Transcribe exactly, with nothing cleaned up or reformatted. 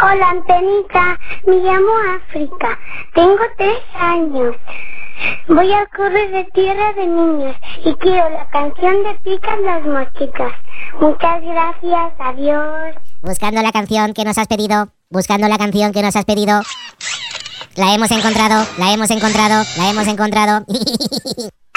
Hola, Antenita. Me llamo África. Tengo tres años. Voy al correr de tierra de niños y quiero la canción de Pican las mosquitas. Muchas gracias. Adiós. Buscando la canción que nos has pedido. Buscando la canción que nos has pedido. La hemos encontrado. La hemos encontrado. La hemos encontrado.